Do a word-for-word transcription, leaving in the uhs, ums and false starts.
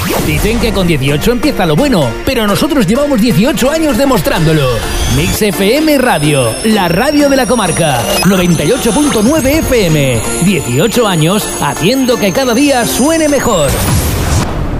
Dicen que con dieciocho empieza lo bueno, pero nosotros llevamos dieciocho años demostrándolo. Mix F M Radio, la radio de la comarca. noventa y ocho punto nueve F M. dieciocho años haciendo que cada día suene mejor.